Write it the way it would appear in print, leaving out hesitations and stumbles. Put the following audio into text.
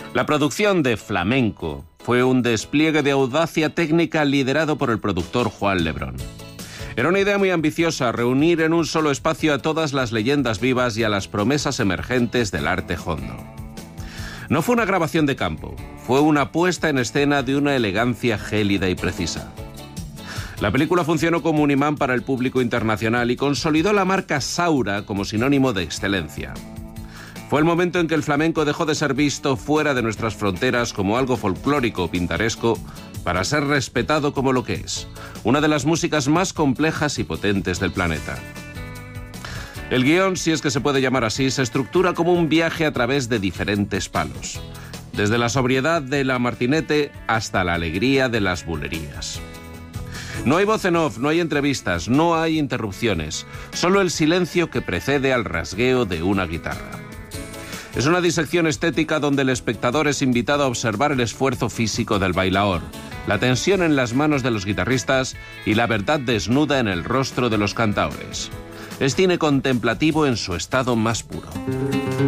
La producción de Flamenco fue un despliegue de audacia técnica liderado por el productor Juan Lebrón. Era una idea muy ambiciosa reunir en un solo espacio a todas las leyendas vivas y a las promesas emergentes del arte hondo. No fue una grabación de campo, fue una puesta en escena de una elegancia gélida y precisa. La película funcionó como un imán para el público internacional y consolidó la marca Saura como sinónimo de excelencia. Fue el momento en que el flamenco dejó de ser visto fuera de nuestras fronteras como algo folclórico o pintoresco para ser respetado como lo que es, una de las músicas más complejas y potentes del planeta. El guión, si es que se puede llamar así, se estructura como un viaje a través de diferentes palos, desde la sobriedad de la martinete hasta la alegría de las bulerías. No hay voz en off, no hay entrevistas, no hay interrupciones, solo el silencio que precede al rasgueo de una guitarra. Es una disección estética donde el espectador es invitado a observar el esfuerzo físico del bailaor, la tensión en las manos de los guitarristas y la verdad desnuda en el rostro de los cantaores. Es cine contemplativo en su estado más puro.